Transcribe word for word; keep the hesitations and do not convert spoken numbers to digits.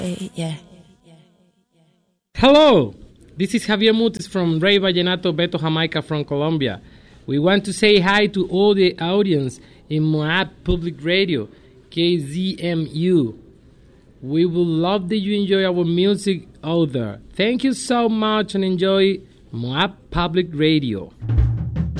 yeah. Hello, this is Javier Mutes from Rey Vallenato Beto Jamaica from Colombia. We want to say hi to all the audience in Moab Public Radio, K Z M U. We would love that you enjoy our music out there. Thank you so much and enjoy Moab Public Radio.